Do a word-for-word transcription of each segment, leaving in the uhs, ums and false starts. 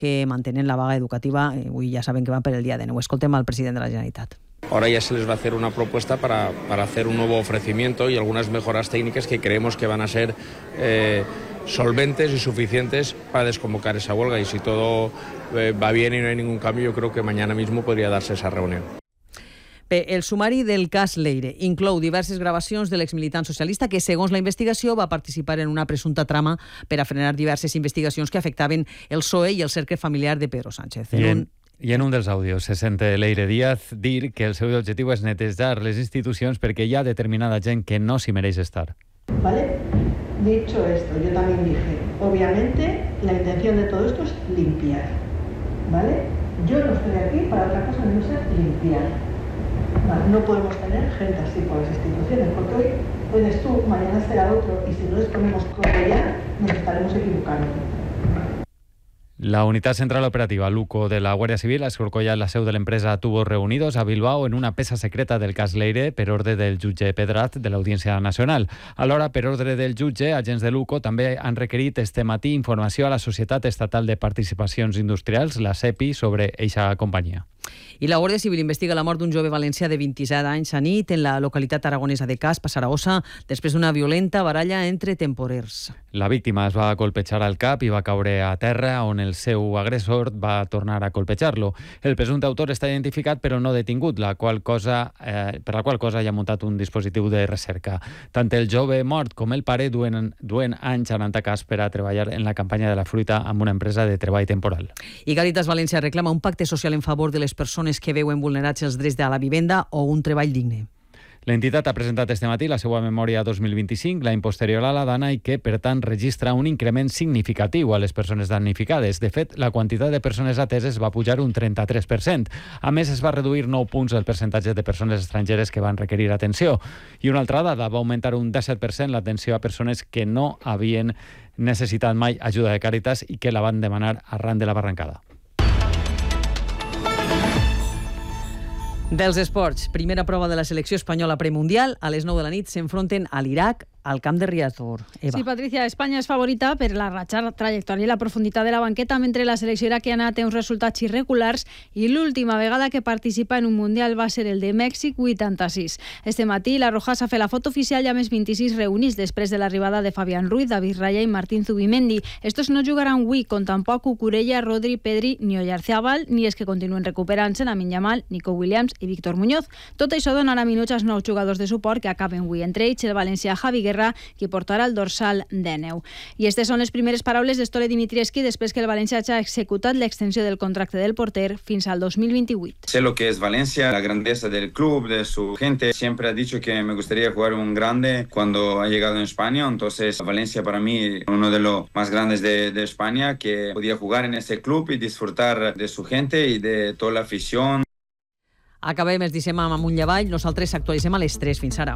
que mantenen la vaga educativa. Avui ja saben que van per el dia de nou. Escoltem al president de la Generalitat. Ahora ya se les va a hacer una propuesta para, para hacer un nuevo ofrecimiento y algunas mejoras técnicas que creemos que van a ser eh, solventes y suficientes para desconvocar esa huelga. Y si todo eh, va bien y no hay ningún cambio, yo creo que mañana mismo podría darse esa reunión. El sumari del cas Leire inclou diverses gravacions de l'exmilitant socialista que, segons la investigació, va participar en una presumpta trama per a frenar diverses investigacions que afectaven el P S O E i el cercle familiar de Pedro Sánchez. En un... I en un dels àudios se sent Leire Díaz dir que el seu objectiu és netejar les institucions perquè hi ha determinada gent que no s'hi mereix estar. ¿Vale? Dicho esto, yo también dije, obviamente la intención de todo esto es limpiar, ¿vale? Yo no estoy aquí para otra cosa que no sea limpiar. ¿Vale? No podemos tener gente así por las instituciones, porque hoy puedes tú, mañana será otro, y si no les ponemos correa, nos estaremos equivocando. La Unitat Central Operativa Luco de la Guàrdia Civil ha escorcollat la seu de l'empresa Tubos Reunidos a Bilbao en una peça secreta del cas Leire per ordre del jutge Pedraz de l'Audiència Nacional. Alhora, per ordre del jutge, agents de Luco també han requerit este matí informació a la Societat Estatal de Participacions Industrials, la SEPI, sobre eixa companyia. I la Guàrdia Civil investiga la mort d'un jove valencià de vint-i-set anys a nit en la localitat aragonesa de Casp, a Saragossa, després d'una violenta baralla entre temporers. La víctima es va colpejar al cap i va caure a terra, on el seu agressor va tornar a colpejar-lo. El presumpte autor està identificat però no detingut, la qual cosa, eh, per la qual cosa hi ha muntat un dispositiu de recerca. Tant el jove mort com el pare duen, duen anys anant a Casp per a treballar en la campanya de la fruita amb una empresa de treball temporal. I Càritas València reclama un pacte social en favor de les persones que veuen vulnerats els drets de la vivenda o un treball digne. L'entitat ha presentat este matí la seva memòria dos mil vint-i-cinc, l'any posterior a la dana, i que, per tant, registra un increment significatiu a les persones damnificades. De fet, la quantitat de persones ateses va pujar un trenta-tres per cent. A més, es va reduir nou punts el percentatge de persones estrangeres que van requerir atenció. I una altra dada, va augmentar un disset per cent l'atenció a persones que no havien necessitat mai ajuda de Càritas i que la van demanar arran de la barrancada. Dels esports, primera prova de la selecció espanyola premundial. A les nou de la nit s'enfronten a l'Iraq al camp de Riazor. Eva. Sí, Patricia, Espanya és favorita per la ratxa, trajectòria i la profunditat de la banqueta, mentre la selecció iraquiana té uns resultats irregulars i l'última vegada que participa en un Mundial va ser el de Mèxic vuitanta-sis. Este matí la Roja s'ha fet la foto oficial i a més vint-i-sis reunits després de l'arribada de Fabián Ruiz, David Raya i Martín Zubimendi. Estos no jugaran avui, com tampoc Cucurella, Rodri, Pedri ni Oyarzabal, ni és que continuen recuperant-se Lamine Yamal, Nico Williams i Víctor Muñoz. Tot això donarà minuts als nous jugadors de suport que acaben avui, entre ells el valencià Javi Guerra, qui portarà el dorsal de neu. I aquestes són les primeres paraules d'Stole Dimitrievski després que el Valencia ha executat l'extensió del contracte del porter fins al dos mil vint-i-vuit. Sé lo que es Valencia, la grandeza del club, de su gente. Siempre ha dicho que me gustaría jugar un grande cuando ha llegado en España. Entonces Valencia para mí uno de los más grandes de, de España, que podía jugar en ese club y disfrutar de su gente y de toda la afición. Acabem, es dissem amb amunt i avall. Nosaltres actualitzem a les tres. Fins ara.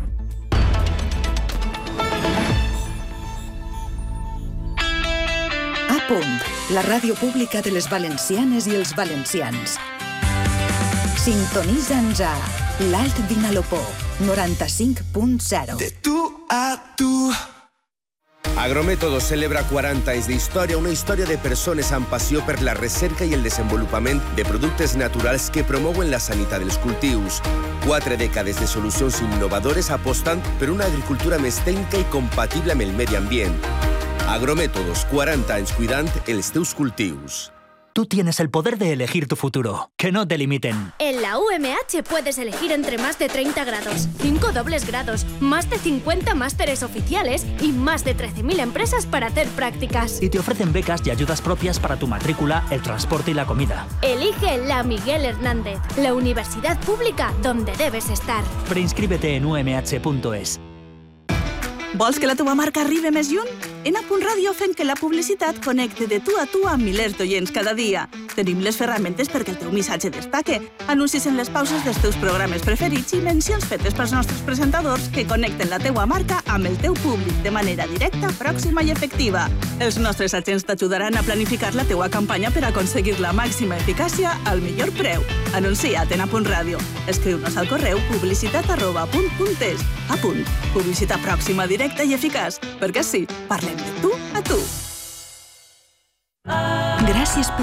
A punt, la ràdio pública de les valencianes i els valencians. Sintonitza'ns a l'Alt Vinalopó, noranta-cinc punt zero. De tu a tu. Agrométodos celebra quaranta anys d'història, una història de persones amb passió per la recerca i el desenvolupament de productes naturals que promouen la sanitat dels cultius. Quatre dècades de solucions innovadores apostant per una agricultura més tècnica i compatible amb el medi ambient. Agrométodos, quaranta anys cuidant els teus cultius. Tú tienes el poder de elegir tu futuro. Que no te limiten. En la U M H puedes elegir entre más de treinta grados, cinco dobles grados, más de cincuenta másteres oficiales y más de trece mil empresas para hacer prácticas. Y te ofrecen becas y ayudas propias para tu matrícula, el transporte y la comida. Elige la Miguel Hernández, la universidad pública donde debes estar. Preinscríbete en u m h punto es. Vols que la teva marca arribi més lluny? En A Punt Ràdio fem que la publicitat connecte de tu a tu amb milers d'oients cada dia. Tenim les ferramentes perquè el teu missatge destaque, anuncis en les pauses dels teus programes preferits i mencions fetes pels nostres presentadors que connecten la teua marca amb el teu públic de manera directa, pròxima i efectiva. Els nostres agents t'ajudaran a planificar la teua campanya per aconseguir la màxima eficàcia al millor preu. Anuncia't en A Punt Ràdio. Escriu-nos al correu publicitat arroba apunt punt es. A punt. Publicitat pròxima, directa i eficaç. Perquè sí, parlem de tu a tu. Gràcies per